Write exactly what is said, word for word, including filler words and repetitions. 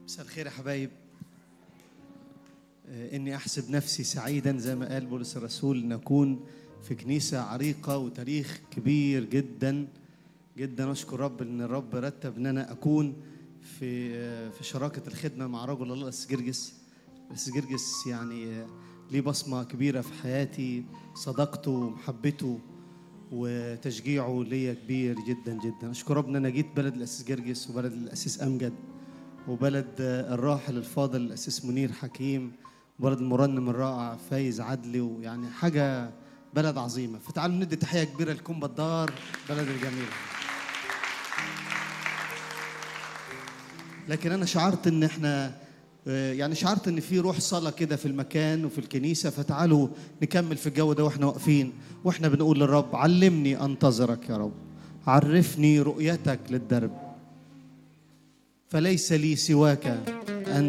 مساء الخير يا حبايب. إني أحسب نفسي سعيدا زي ما قال بولس الرسول أن أكون في كنيسة عريقة وتاريخ كبير جدا جدا. أشكر رب أن الرب رتب أن أنا أكون في في شراكة الخدمة مع رجل الله الأسيس جرجس. الأسيس جرجس يعني ليه بصمة كبيرة في حياتي، صداقته ومحبته وتشجيعه ليا كبير جدا جدا. أشكر رب أن أنا جيت بلد الأسيس جرجس وبلد الأسيس أمجد وبلد الراحل الفاضل الأسيس منير حكيم وبلد المرنم الرائع فايز عدلي، ويعني حاجة بلد عظيمة. فتعالوا ندي تحية كبيرة لكم بدار بلد الجميلة. لكن أنا شعرت إن إحنا يعني شعرت إن في روح صلاة كده في المكان وفي الكنيسة، فتعالوا نكمل في الجو ده وإحنا واقفين وإحنا بنقول للرب: علمني أنتظرك يا رب، عرفني رؤيتك للدرب، فليس لي سواك